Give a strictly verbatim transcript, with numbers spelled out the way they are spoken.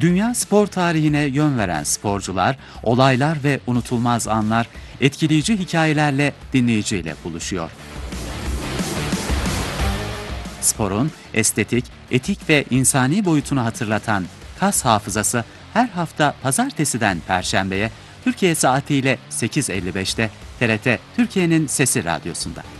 Dünya spor tarihine yön veren sporcular, olaylar ve unutulmaz anlar, etkileyici hikayelerle dinleyiciyle buluşuyor. Sporun estetik, etik ve insani boyutunu hatırlatan Kas Hafızası her hafta pazartesiden perşembeye Türkiye saatiyle sekiz elli beşte T R T Türkiye'nin Sesi Radyosu'nda.